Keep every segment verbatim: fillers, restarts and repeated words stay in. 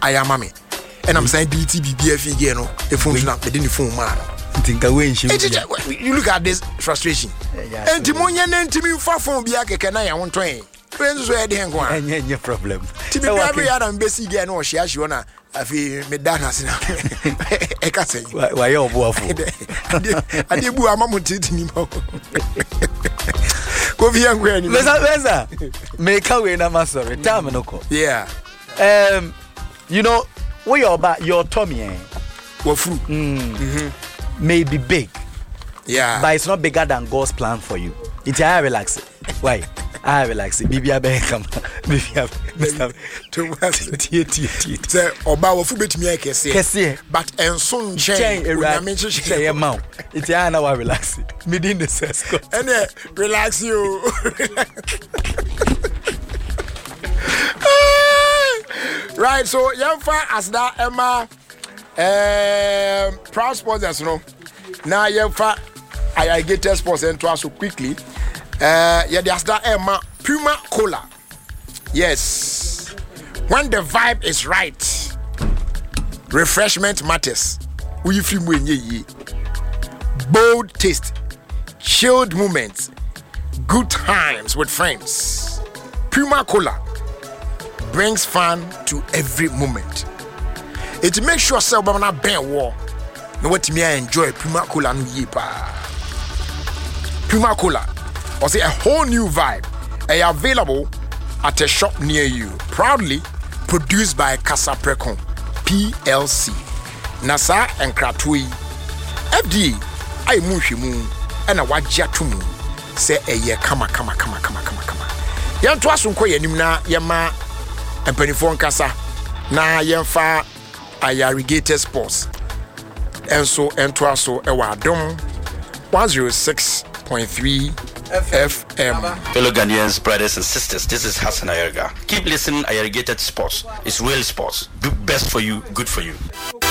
ayama me and I'm saying D T B B F again no the phone na me dey phone man you look at this frustration and timonya na ntimi fa phone bia keke na ya wonton friends so e dey nko a any problem tibi every other mbesi again no hia hia na afi me dana sina e ka say why you obuafo ade bu amamu titini mo ko via ngwe ni meza meza make away na ma sorry time no ko yeah um you know where your ba your tummy eh wo fru mhm may be big, yeah, but it's not bigger than God's plan for you. It's I relax. Why? I relax. Bibi abe come. Bibi abe. To tie tie tie. Say oba wo fu betimi akese. Kese. But enso nchen. Onyame che ma. It's I na wa relax. Me din the sense. Ene relax you. Right, so yamfa as that Emma um proud sponsors no now yamfa Alligator Sports and to us so quickly uh yeah there's that Emma Puma Cola. Yes, when the vibe is right, refreshment matters. We film when ye bold taste, chilled moments, good times with friends. Puma Cola brings fun to every moment. It makes sure self na ben war. No what me enjoy Puma Cola no ye pa. Puma Cola was a whole new vibe. They are available at a shop near you. Proudly produced by Casa Precon P L C. Nasa and Kratui. F D A I mushimu and a wajia tumu. Say a ye kama kama kama kama kama kama. Yan twasun ko yanim na yama empanifo nkasa na yemfa Alligator Sports enso entwaso ewa adom one oh six point three F M. Fellow Ghanaians, brothers and sisters, this is Hassan Ayerga. Keep listening. Alligator Sports. It's real sports. Do best for you, good for you.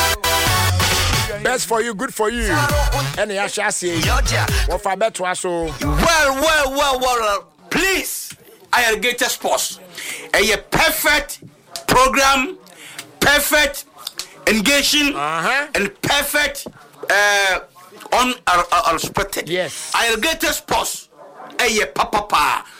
Best for you, good for you. And I shall say, what for better also? Well, well, well, well. Please, Alligator Sports. A perfect program, perfect engaging, uh-huh. and perfect uh, unexpected. Yes. Alligator Sports. A papa.